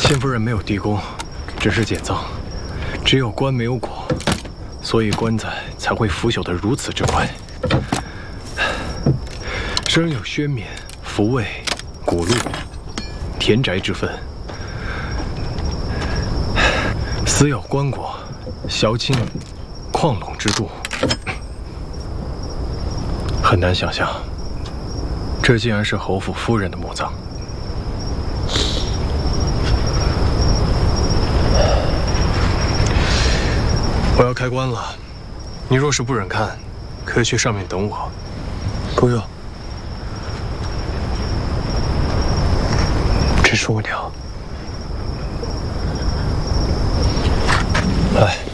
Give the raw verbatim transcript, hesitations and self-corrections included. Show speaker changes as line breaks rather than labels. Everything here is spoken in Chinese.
谢夫人没有地宫，只是捡葬，只有棺没有椁，所以棺材才会腐朽得如此之快。生有宣冕、福位、古禄、田宅之分，死有棺椁、小青、矿垄之度。很难想象，这竟然是侯府夫人的墓葬。 我要开棺了，你若是不忍看，可以去上面等我。
不用，这是我娘。
来。